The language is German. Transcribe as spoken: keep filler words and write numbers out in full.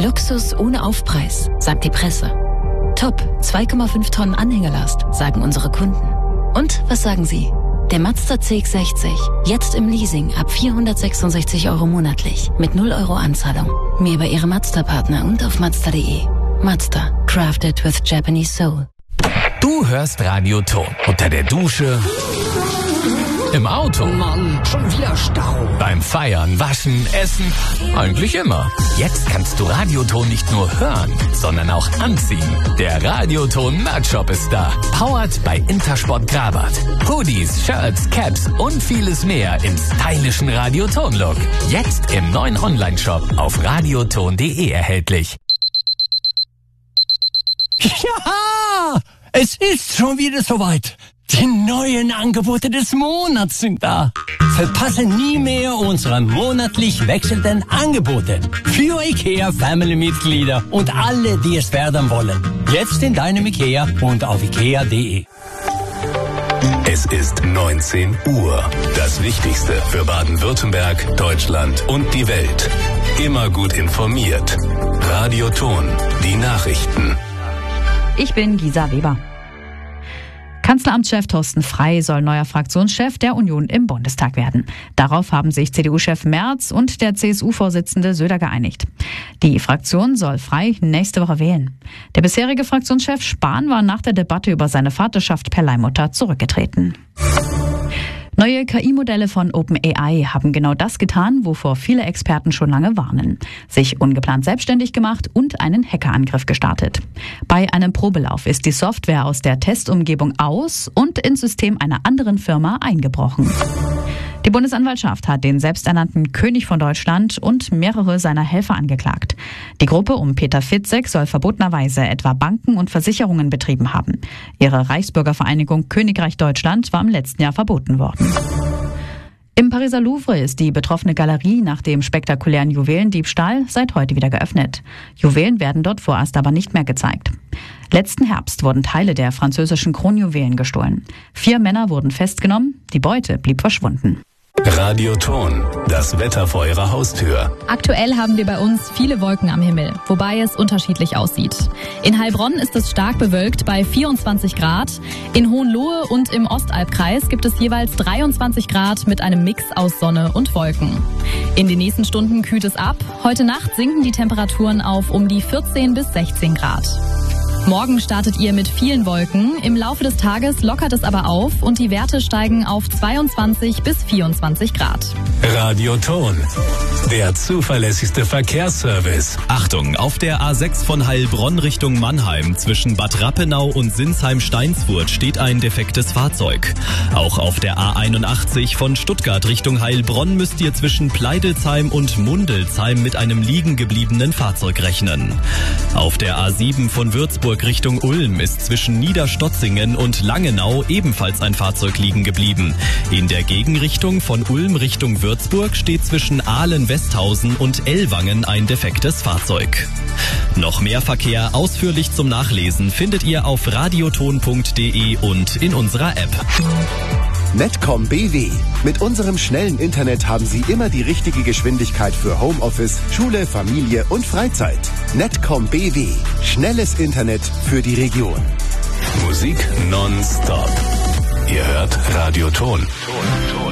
Luxus ohne Aufpreis, sagt die Presse. Top, zwei Komma fünf Tonnen Anhängerlast, sagen unsere Kunden. Und was sagen Sie? Der Mazda C X sechzig, jetzt im Leasing ab vierhundertsechsundsechzig Euro monatlich, mit null Euro Anzahlung. Mehr bei Ihrem Mazda-Partner und auf Mazda punkt de. Mazda, crafted with Japanese soul. Du hörst Radio Ton unter der Dusche, im Auto, Mann, schon wieder Stau. beim Feiern, Waschen, Essen, eigentlich immer. Jetzt kannst du Radioton nicht nur hören, sondern auch anziehen. Der Radioton Merch-Shop ist da. Powered by Intersport Grabat. Hoodies, Shirts, Caps und vieles mehr im stylischen Radioton-Look. Jetzt im neuen Online-Shop auf radioton punkt de erhältlich. Ja, es ist schon wieder soweit. Die neuen Angebote des Monats sind da. Verpasse nie mehr unsere monatlich wechselnden Angebote. Für IKEA Family-Mitglieder und alle, die es werden wollen. Jetzt in deinem IKEA und auf ikea punkt de. Es ist neunzehn Uhr. Das Wichtigste für Baden-Württemberg, Deutschland und die Welt. Immer gut informiert. Radio Ton, die Nachrichten. Ich bin Gisa Weber. Kanzleramtschef Thorsten Frey soll neuer Fraktionschef der Union im Bundestag werden. Darauf haben sich C D U-Chef Merz und der C S U-Vorsitzende Söder geeinigt. Die Fraktion soll Frey nächste Woche wählen. Der bisherige Fraktionschef Spahn war nach der Debatte über seine Vaterschaft per Leihmutter zurückgetreten. Neue K I-Modelle von OpenAI haben genau das getan, wovor viele Experten schon lange warnen. Sich ungeplant selbstständig gemacht und einen Hackerangriff gestartet. Bei einem Probelauf ist die Software aus der Testumgebung aus und ins System einer anderen Firma eingebrochen. Die Bundesanwaltschaft hat den selbsternannten König von Deutschland und mehrere seiner Helfer angeklagt. Die Gruppe um Peter Fitzek soll verbotenerweise etwa Banken und Versicherungen betrieben haben. Ihre Reichsbürgervereinigung Königreich Deutschland war im letzten Jahr verboten worden. Im Pariser Louvre ist die betroffene Galerie nach dem spektakulären Juwelendiebstahl seit heute wieder geöffnet. Juwelen werden dort vorerst aber nicht mehr gezeigt. Letzten Herbst wurden Teile der französischen Kronjuwelen gestohlen. Vier Männer wurden festgenommen, die Beute blieb verschwunden. Radio Ton, das Wetter vor Ihrer Haustür. Aktuell haben wir bei uns viele Wolken am Himmel, wobei es unterschiedlich aussieht. In Heilbronn ist es stark bewölkt bei vierundzwanzig Grad. In Hohenlohe und im Ostalbkreis gibt es jeweils dreiundzwanzig Grad mit einem Mix aus Sonne und Wolken. In den nächsten Stunden kühlt es ab. Heute Nacht sinken die Temperaturen auf um die vierzehn bis sechzehn Grad. Morgen startet ihr mit vielen Wolken. Im Laufe des Tages lockert es aber auf und die Werte steigen auf zweiundzwanzig bis vierundzwanzig Grad. Radio Ton, der zuverlässigste Verkehrsservice. Achtung, auf der A sechs von Heilbronn Richtung Mannheim zwischen Bad Rappenau und Sinsheim-Steinsfurt steht ein defektes Fahrzeug. Auch auf der A einundachtzig von Stuttgart Richtung Heilbronn müsst ihr zwischen Pleidelsheim und Mundelsheim mit einem liegen gebliebenen Fahrzeug rechnen. Auf der A sieben von Würzburg Richtung Ulm ist zwischen Niederstotzingen und Langenau ebenfalls ein Fahrzeug liegen geblieben. In der Gegenrichtung von Ulm Richtung Würzburg steht zwischen Ahlen-Westhausen und Ellwangen ein defektes Fahrzeug. Noch mehr Verkehr ausführlich zum Nachlesen findet ihr auf radioton punkt de und in unserer App. Netcom B W. Mit unserem schnellen Internet haben Sie immer die richtige Geschwindigkeit für Homeoffice, Schule, Familie und Freizeit. Netcom B W. Schnelles Internet für die Region. Musik nonstop. Ihr hört Radio Ton. Ton, Ton.